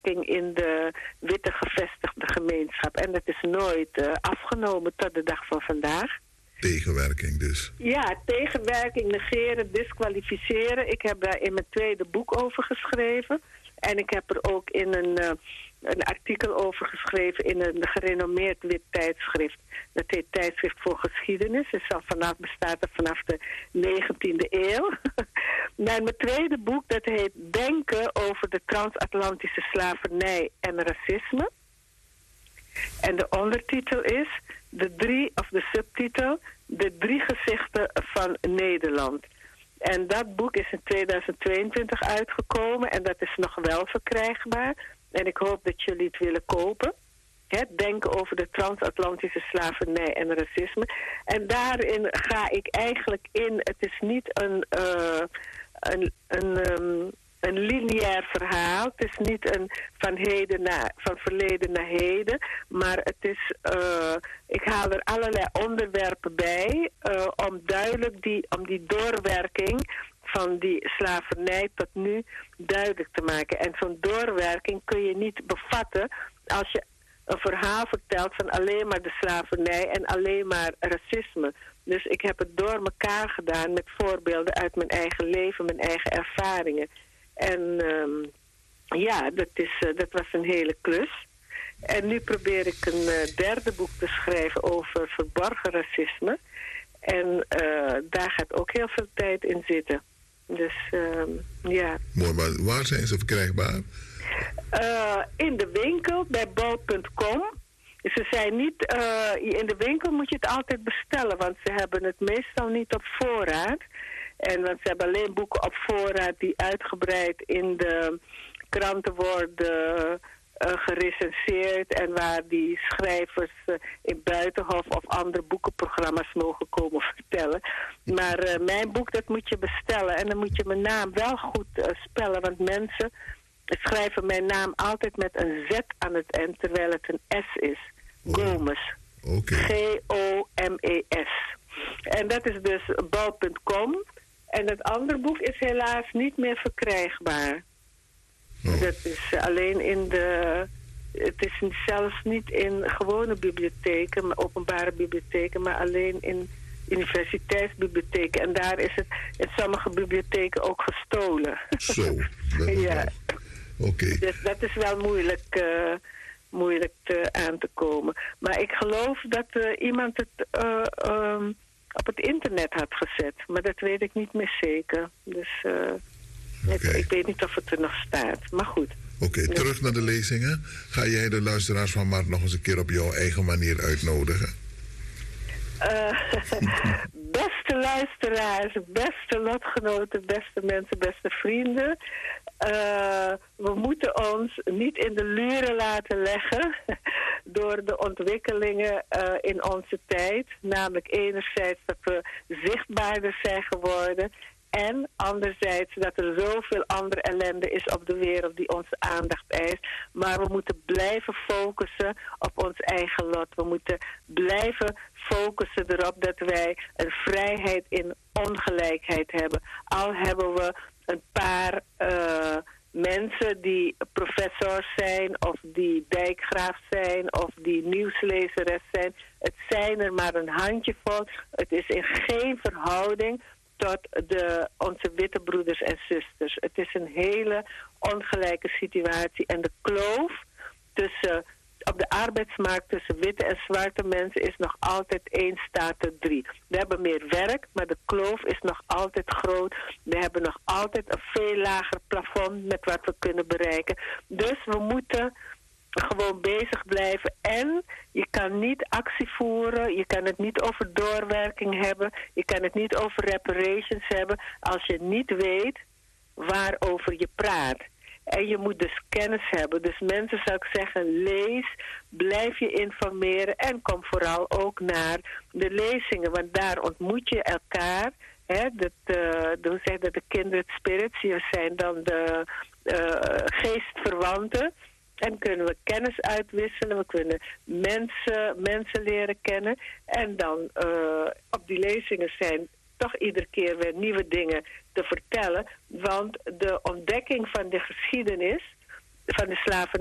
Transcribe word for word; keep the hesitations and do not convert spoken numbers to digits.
in de witte gevestigde gemeenschap. En dat is nooit uh, afgenomen tot de dag van vandaag. Tegenwerking dus. Ja, tegenwerking, negeren, disqualificeren. Ik heb daar in mijn tweede boek over geschreven. En ik heb er ook in een, uh, een artikel over geschreven in een gerenommeerd wit tijdschrift. Dat heet Tijdschrift voor Geschiedenis. Het is al vanaf, bestaat er vanaf de negentiende eeuw. Maar mijn tweede boek, dat heet Denken over de transatlantische slavernij en racisme. En de ondertitel is de drie, of de subtitel, De drie gezichten van Nederland. En dat boek is in tweeduizend tweeëntwintig uitgekomen en dat is nog wel verkrijgbaar. En ik hoop dat jullie het willen kopen. Het denken over de transatlantische slavernij en racisme. En daarin ga ik eigenlijk in, het is niet een, uh, een, een, um, een lineair verhaal. Het is niet een van, heden naar, van verleden naar heden. Maar het is, uh, ik haal er allerlei onderwerpen bij uh, om duidelijk die, om die doorwerking van die slavernij tot nu duidelijk te maken. En zo'n doorwerking kun je niet bevatten als je een verhaal vertelt van alleen maar de slavernij en alleen maar racisme. Dus ik heb het door elkaar gedaan met voorbeelden uit mijn eigen leven, mijn eigen ervaringen. En um, ja, dat, is, uh, dat was een hele klus. En nu probeer ik een uh, derde boek te schrijven over verborgen racisme. En uh, daar gaat ook heel veel tijd in zitten. Dus um, ja. Mooi, maar waar zijn ze verkrijgbaar? Uh, in de winkel bij bol punt com. Ze zijn niet, uh, in de winkel moet je het altijd bestellen, want ze hebben het meestal niet op voorraad. En want ze hebben alleen boeken op voorraad die uitgebreid in de kranten worden uh, gerecenseerd en waar die schrijvers uh, in Buitenhof of andere boekenprogramma's mogen komen vertellen. Maar uh, mijn boek, dat moet je bestellen en dan moet je mijn naam wel goed uh, spellen, want mensen schrijven mijn naam altijd met een Z aan het eind, terwijl het een S is. Oh. Gomez. Okay. G O M E S. En dat is dus bol punt com. En het andere boek is helaas niet meer verkrijgbaar. Oh. Dat is alleen in de... Het is zelfs niet in gewone bibliotheken, openbare bibliotheken, maar alleen in universiteitsbibliotheken. En daar is het in sommige bibliotheken ook gestolen. Zo. Ja. Oké. Okay. Dus dat is wel moeilijk, uh, moeilijk te, aan te komen. Maar ik geloof dat uh, iemand het uh, um, op het internet had gezet. Maar dat weet ik niet meer zeker. Dus uh, okay. ik, ik weet niet of het er nog staat. Maar goed. Oké, okay, dus terug naar de lezingen. Ga jij de luisteraars van Mart nog eens een keer op jouw eigen manier uitnodigen? Uh, beste luisteraars, beste lotgenoten, beste mensen, beste vrienden. Uh, we moeten ons niet in de luren laten leggen door de ontwikkelingen uh, in onze tijd. Namelijk enerzijds dat we zichtbaarder zijn geworden en anderzijds dat er zoveel andere ellende is op de wereld die onze aandacht eist. Maar we moeten blijven focussen op ons eigen lot. We moeten blijven focussen erop dat wij een vrijheid in ongelijkheid hebben. Al hebben we een paar uh, mensen die professors zijn of die dijkgraaf zijn of die nieuwslezeres zijn. Het zijn er maar een handjevol. Het is in geen verhouding tot de, onze witte broeders en zusters. Het is een hele ongelijke situatie. En de kloof tussen, op de arbeidsmarkt tussen witte en zwarte mensen is nog altijd één staat tot drie. We hebben meer werk, maar de kloof is nog altijd groot. We hebben nog altijd een veel lager plafond met wat we kunnen bereiken. Dus we moeten gewoon bezig blijven. En je kan niet actie voeren, je kan het niet over doorwerking hebben, je kan het niet over reparations hebben als je niet weet waarover je praat. En je moet dus kennis hebben. Dus mensen, zou ik zeggen, lees, blijf je informeren en kom vooral ook naar de lezingen, want daar ontmoet je elkaar. Hè, dat, uh, hoe zeg dat, de kindred spirits, die zijn dan de uh, geestverwanten. En kunnen we kennis uitwisselen, we kunnen mensen, mensen leren kennen. En dan uh, op die lezingen zijn toch iedere keer weer nieuwe dingen te vertellen. Want de ontdekking van de geschiedenis van de